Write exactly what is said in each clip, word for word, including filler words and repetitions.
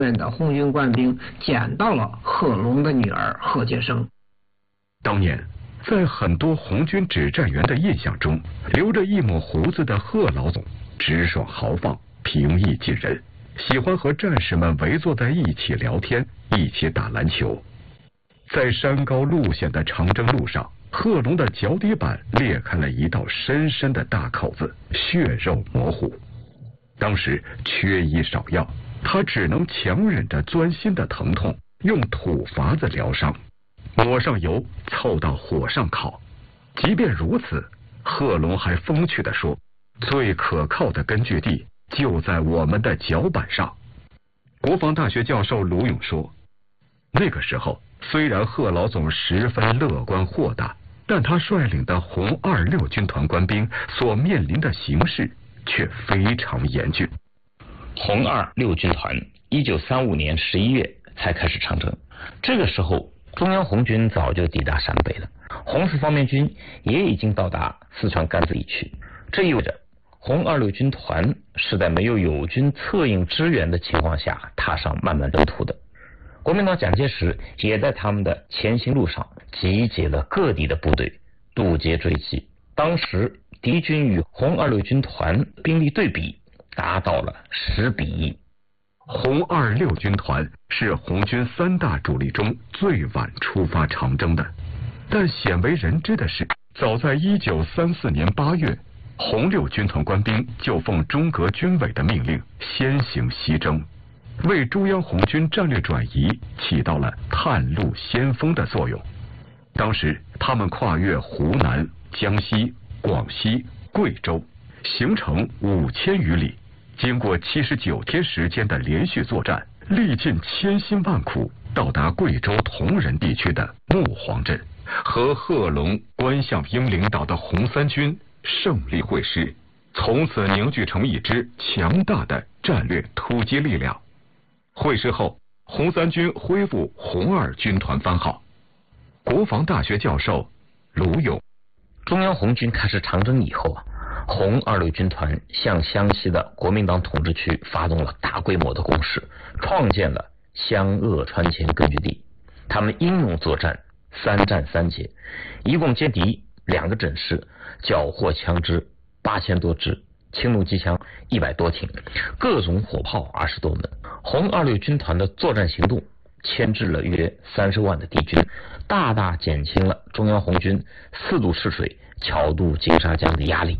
面的红军官兵捡到了贺龙的女儿贺洁生。 当年，在很多红军指战员的印象中，留着一抹胡子的贺老总直爽豪放，平易近人，喜欢和战士们围坐在一起聊天，一起打篮球。在山高路险的长征路上，贺龙的脚底板裂开了一道深深的大口子，血肉模糊。当时缺医少药，他只能强忍着钻心的疼痛，用土法子疗伤，抹上油，凑到火上烤。即便如此，贺龙还风趣地说，最可靠的根据地就在我们的脚板上。国防大学教授卢勇说，那个时候虽然贺老总十分乐观豁达，但他率领的红二六军团官兵所面临的形势却非常严峻。 红二六军团一九三五年十一月才开始长征，这个时候中央红军早就抵达陕北了，红四方面军也已经到达四川甘孜一区，这意味着红二六军团是在没有友军策应支援的情况下踏上漫漫征途的。国民党蒋介石也在他们的前行路上集结了各地的部队，渡劫追击。当时敌军与红二六军团兵力对比达到了十比一。 红二六军团是红军三大主力中最晚出发长征的，但鲜为人知的是，早在一九三四年八月，红六军团官兵就奉中革军委的命令先行西征，为中央红军战略转移起到了探路先锋的作用。当时他们跨越湖南、江西、广西、贵州，行程五千余里，经过七十九天时间的连续作战，历尽千辛万苦，到达贵州铜仁地区的木黄镇，和贺龙、关向英领导的红三军胜利会师，从此凝聚成一支强大的战略突击力量。会师后，红三军恢复红二军团番号。国防大学教授卢勇， 中央红军开始长征以后啊，红二六军团向湘西的国民党统治区发动了大规模的攻势，创建了湘鄂川黔根据地。他们英勇作战，三战三捷，一共歼敌两个整师，缴获枪支八千多支，轻弩机枪一百多挺，各种火炮二十多门。红二六军团的作战行动牵制了约三十万的敌军，大大减轻了中央红军四渡赤水、桥渡金沙江的压力。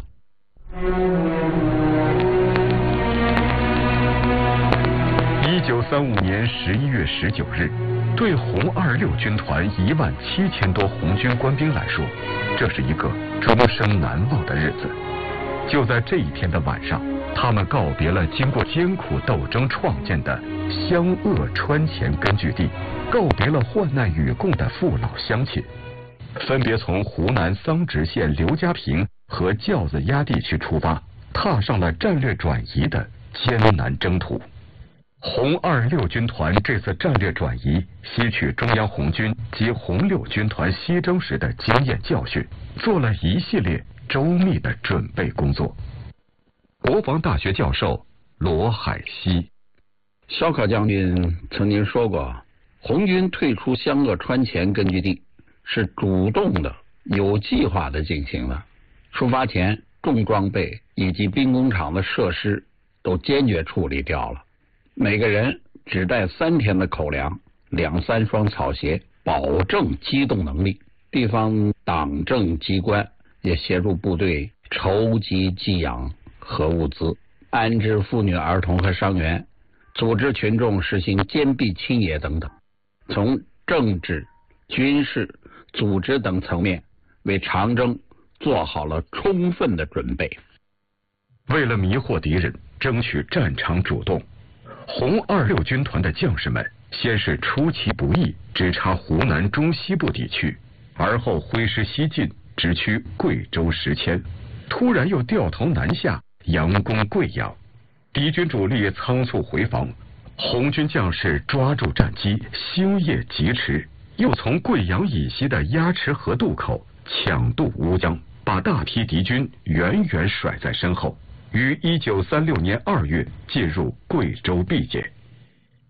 一九三五年十一月十九日，对红二六军团一万七千多红军官兵来说，这是一个终生难忘的日子。就在这一天的晚上，他们告别了经过艰苦斗争创建的湘鄂川黔根据地，告别了患难与共的父老乡亲，分别从湖南桑植县刘家坪和教子崖地区出发，踏上了战略转移的艰难征途。红二六军团这次战略转移，吸取中央红军及红六军团西征时的经验教训，做了一系列周密的准备工作。国防大学教授罗海西， 萧可将军曾经说过，红军退出湘鄂川黔根据地是主动的、有计划的进行的。出发前，重装备以及兵工厂的设施都坚决处理掉了，每个人只带三天的口粮，两三双草鞋，保证机动能力。地方党政机关也协助部队筹集给养和物资，安置妇女儿童和伤员，组织群众实行坚壁清野等等，从政治、军事、组织等层面为长征做好了充分的准备。 为了迷惑敌人，争取战场主动，红二六军团的将士们先是出其不意直插湖南中西部地区，而后挥师西进，直趋贵州石阡，突然又掉头南下，佯攻贵阳。敌军主力仓促回防，红军将士抓住战机，星夜疾驰，又从贵阳以西的鸭池河渡口抢渡乌江，把大批敌军远远甩在身后，于一九三六年二月进入贵州毕节。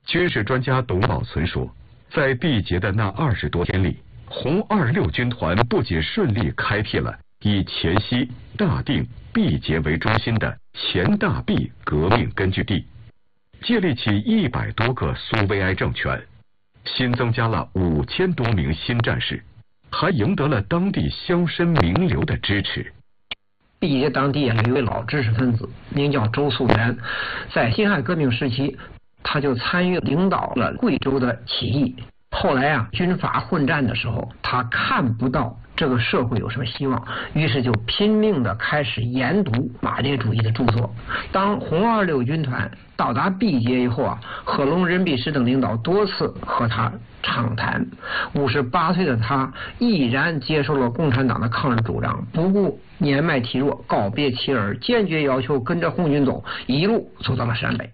军事专家董宝存说，在缔结的那二十多天里，红二六军团不仅顺利开辟了以黔西、大定、毕节为中心的前大毕革命根据地，建立起一百多个苏维埃政权，新增加了五千多名新战士，还赢得了当地乡绅名流的支持。 毕节当地有一位老知识分子，名叫周树源，在辛亥革命时期，他就参与领导了贵州的起义。后来啊，军阀混战的时候，他看不到这个社会有什么希望，于是就拼命的开始研读马列主义的著作。当红二六军团到达毕节以后啊，贺龙、任弼时等领导多次和他畅谈。五十八岁的他毅然接受了共产党的抗日主张，不顾年迈体弱，告别妻儿，坚决要求跟着红军走，一路走到了陕北。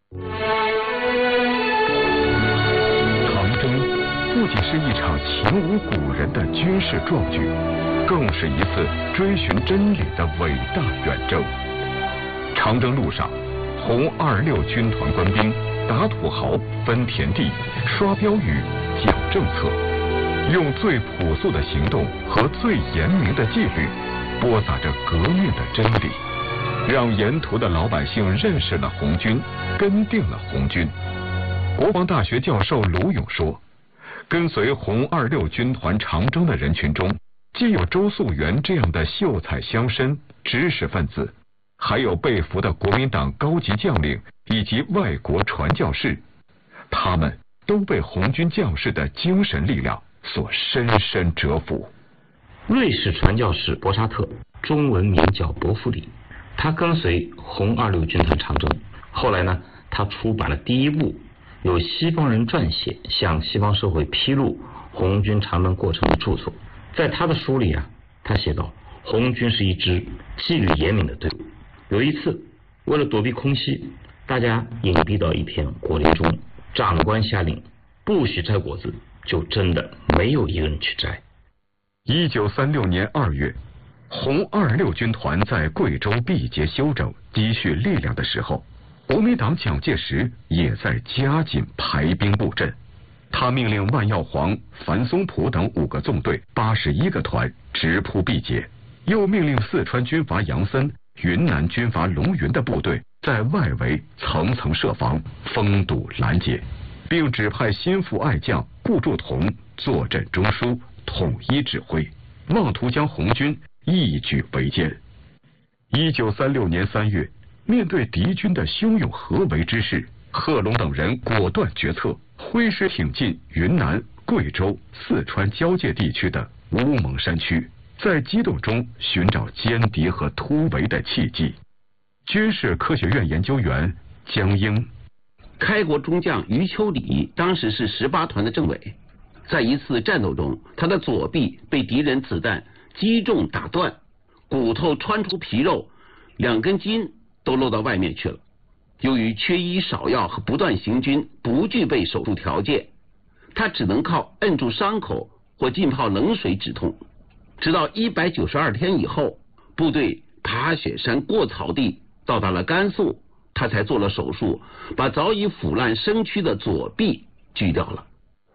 不仅是一场前无古人的军事壮举，更是一次追寻真理的伟大远征。长征路上，红二六军团官兵打土豪、分田地、刷标语、讲政策，用最朴素的行动和最严明的纪律，播撒着革命的真理，让沿途的老百姓认识了红军，跟定了红军。国防大学教授卢勇说，跟随红二六军团长征的人群中，既有周素元这样的秀才乡绅、知识分子，还有被俘的国民党高级将领以及外国传教士，他们都被红军将士的精神力量所深深折服。 瑞士传教士博沙特，中文名叫伯弗里，他跟随红二六军团长征，后来呢，他出版了第一部由西方人撰写向西方社会披露红军长征过程的著作。在他的书里啊，他写道，红军是一支纪律严明的队伍。有一次，为了躲避空袭，大家隐蔽到一片果林中，长官下令不许摘果子，就真的没有一个人去摘。 一九三六年二月，红二六军团在贵州毕节休整积蓄力量的时候，国民党蒋介石也在加紧排兵布阵。他命令万耀煌、樊松浦等五个纵队、八十一个团直扑毕节，又命令四川军阀杨森、云南军阀龙云的部队在外围层层设防，封堵拦截，并指派心腹爱将顾祝同坐镇中枢，统一指挥，妄图将红军一举围歼。一九三六年三月，面对敌军的汹涌合围之势，贺龙等人果断决策，挥师挺进云南、贵州、四川交界地区的乌蒙山区，在激动中寻找歼敌和突围的契机。军事科学院研究员江英， 开国中将余秋里当时是十八团的政委，在一次战斗中，他的左臂被敌人子弹击中打断，骨头穿出皮肉，两根筋都露到外面去了。由于缺医少药和不断行军，不具备手术条件，他只能靠摁住伤口或浸泡冷水止痛。直到一百九十二天以后，部队爬雪山过草地，到达了甘肃，他才做了手术，把早已腐烂身躯的左臂锯掉了。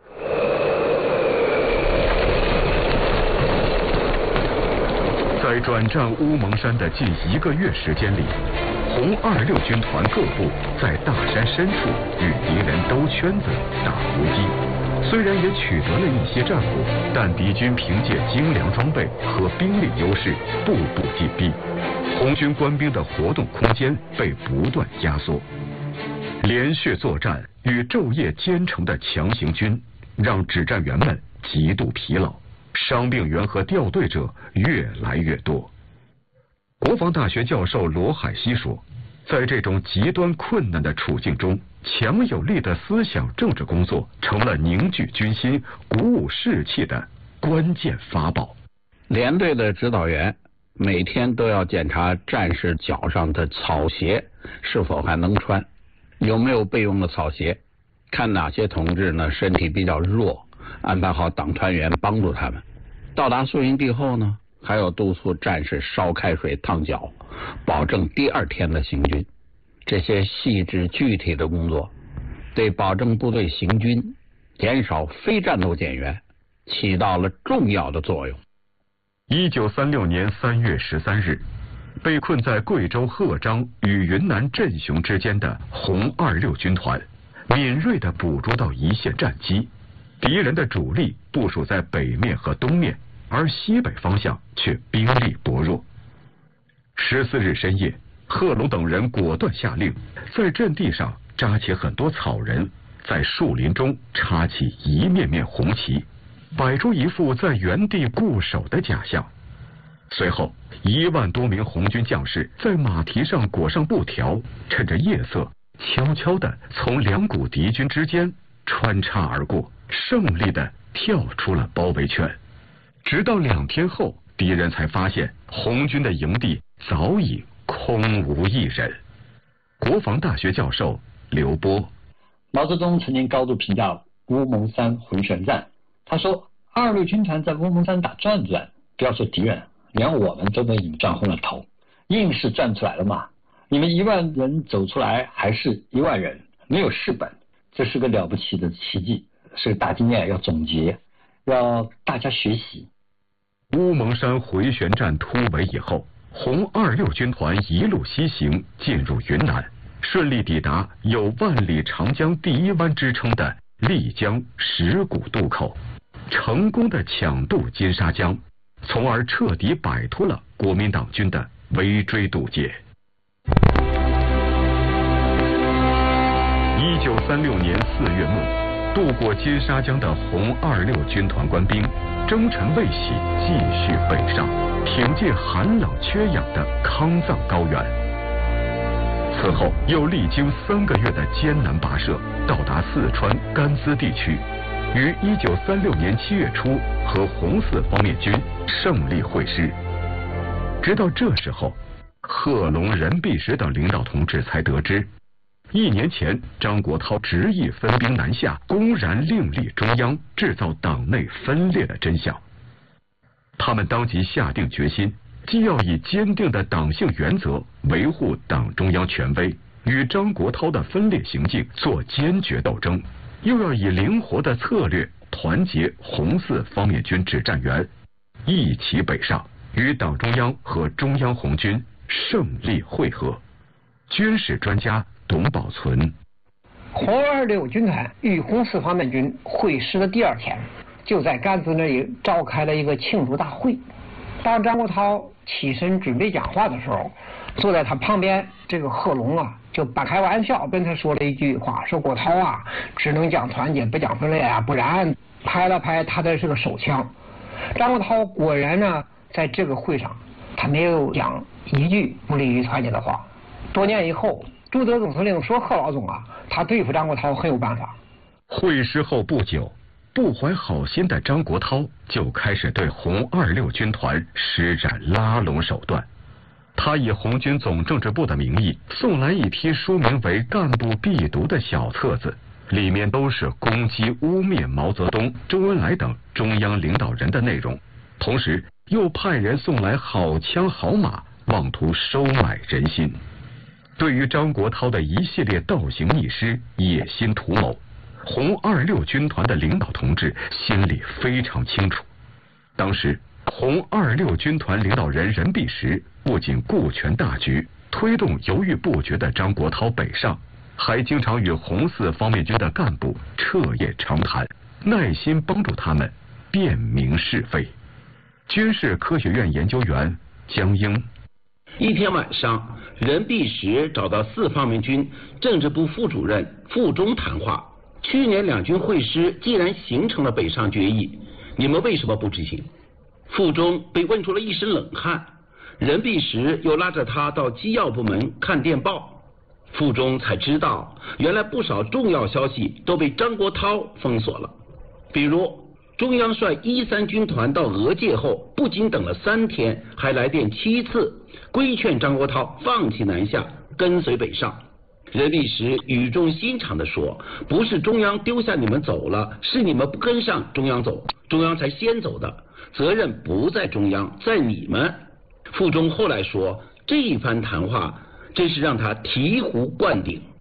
在转战乌蒙山的近一个月时间里，红二六军团各部在大山深处与敌人兜圈子、打伏击，虽然也取得了一些战果，但敌军凭借精良装备和兵力优势，步步紧逼，红军官兵的活动空间被不断压缩。连续作战与昼夜兼程的强行军，让指战员们极度疲劳，伤病员和掉队者越来越多。国防大学教授罗海西说，在这种极端困难的处境中，强有力的思想政治工作成了凝聚军心、鼓舞士气的关键法宝。 连队的指导员每天都要检查战士脚上的草鞋是否还能穿，有没有备用的草鞋，看哪些同志呢身体比较弱，安排好党团员帮助他们。到达宿营地后呢，还要督促战士烧开水烫脚，保证第二天的行军。这些细致具体的工作对保证部队行军、减少非战斗减员起到了重要的作用。 一九三六年三月十三日，被困在贵州鹤章与云南镇雄之间的红二六军团，敏锐地捕捉到一线战机，敌人的主力部署在北面和东面，而西北方向却兵力薄弱。十四日深夜，贺龙等人果断下令，在阵地上扎起很多草人，在树林中插起一面面红旗，摆出一副在原地固守的假象。随后，一万多名红军将士在马蹄上裹上布条，趁着夜色，悄悄地从两股敌军之间穿插而过，胜利地跳出了包围圈。直到两天后，敌人才发现红军的营地早已空无一人。国防大学教授刘波： 毛泽东曾经高度评价乌蒙山回旋战，他说二六军团在乌蒙山打转转，不要说敌人，连我们都被你们转昏了头，硬是转出来了嘛。你们一万人走出来还是一万人，没有事本，这是个了不起的奇迹，是个大经验，要总结，要大家学习。 乌蒙山回旋战突围以后，红二六军团一路西行，进入云南，顺利抵达有万里长江第一湾之称的丽江石鼓渡口，成功的抢渡金沙江，从而彻底摆脱了国民党军的围追堵截。一九三六年四月末，渡过金沙江的红二六军团官兵征尘未洗，继续北上，挺进寒冷缺氧的康藏高原。此后又历经三个月的艰难跋涉，到达四川甘孜地区，于一九三六年七月初和红四方面军胜利会师。直到这时候，贺龙、任弼时等领导同志才得知，一年前张国焘执意分兵南下，公然另立中央，制造党内分裂的真相。他们当即下定决心，既要以坚定的党性原则维护党中央权威，与张国焘的分裂行径做坚决斗争，又要以灵活的策略团结红四方面军指战员，一起北上，与党中央和中央红军胜利会合。军事专家董宝存： 红二六军团与红四方面军会师的第二天，就在甘孜那里召开了一个庆祝大会。当张国焘起身准备讲话的时候，坐在他旁边这个贺龙啊，就半开玩笑跟他说了一句话，说国焘啊，只能讲团结不讲分裂啊，不然拍了拍他的这个手枪。张国焘果然呢，在这个会上，他没有讲一句不利于团结的话。多年以后，朱德总司令说贺老总啊，他对付张国焘很有办法。 会师后不久，不怀好心的张国焘就开始对红二六军团施展拉拢手段。他以红军总政治部的名义送来一批书名为《干部必读》的小册子，里面都是攻击污蔑毛泽东、周恩来等中央领导人的内容，同时又派人送来好枪好马，妄图收买人心。对于张国焘的一系列倒行逆施、野心图谋，红二六军团的领导同志心里非常清楚。当时红二六军团领导人任弼时不仅顾全大局，推动犹豫不决的张国焘北上，还经常与红四方面军的干部彻夜长谈，耐心帮助他们辨明是非。军事科学院研究员江英： 一天晚上，任弼时找到四方面军政治部副主任傅忠谈话。去年两军会师既然形成了北上决议，你们为什么不执行？傅忠被问出了一身冷汗。任弼时又拉着他到机要部门看电报，傅忠才知道，原来不少重要消息都被张国焘封锁了。比如中央率一三军团到俄界后，不仅等了三天，还来电七次，规劝张国焘放弃南下，跟随北上。任弼时语重心长地说，不是中央丢下你们走了，是你们不跟上中央走，中央才先走的，责任不在中央，在你们。傅忠后来说，这一番谈话真是让他醍醐灌顶。